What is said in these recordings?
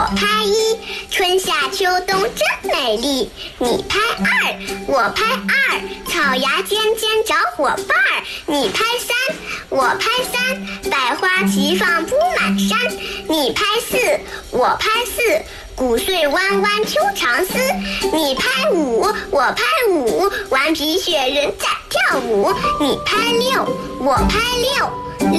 拍一，春夏秋冬真美丽。你拍二，我拍二，草芽尖尖找伙伴儿。你拍三，我拍三，百花齐放铺满山。你拍四，我拍四，谷穗弯弯秋长丝。你拍五，我拍五，顽皮雪人在跳舞。你拍六，我拍六，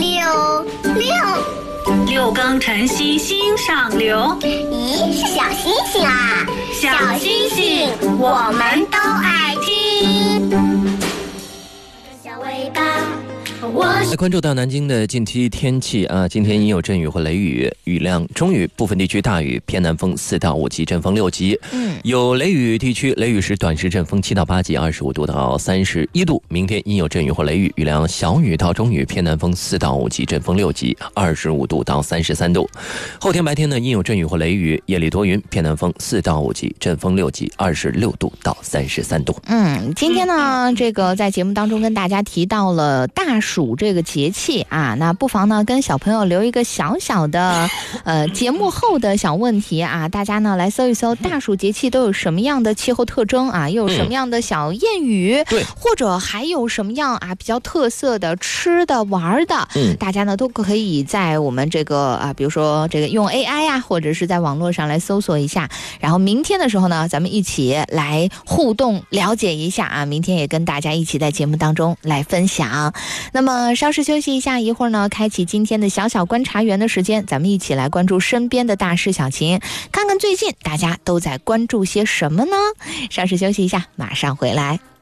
六更晨曦心上流。 咦，是小星星啊！ 小星星，我们都爱听。 小尾巴。 来关注到南京的近期天气啊，今天阴有阵雨或雷雨，雨量中雨，部分地区大雨，偏南风4到5级，阵风6级。有雷雨地区，雷雨时短时阵风7到8级，25度到31度。明天阴有阵雨或雷雨，雨量小雨到中雨，偏南风4到5级，阵风6级，25度到33度。后天白天呢，阴有阵雨或雷雨，夜里多云，偏南风4到5级，阵风6级，26度到33度。 今天呢，这个在节目当中跟大家提到了大暑这个节气啊，那不妨呢跟小朋友留一个小小的节目后的小问题啊，大家呢来搜一搜大暑节气都有什么样的气候特征啊，又有什么样的小谚语， 对， 或者还有什么样啊比较特色的吃的玩的，大家呢都可以在我们这个比如说这个用 AI 啊，或者是在网络上来搜索一下，然后明天的时候呢，咱们一起来互动了解一下啊，明天也跟大家一起在节目当中来分享。那么稍事休息一下，一会儿呢开启今天的小小观察员的时间，咱们一起来关注身边的大事小情，看看最近大家都在关注些什么呢？稍事休息一下，马上回来。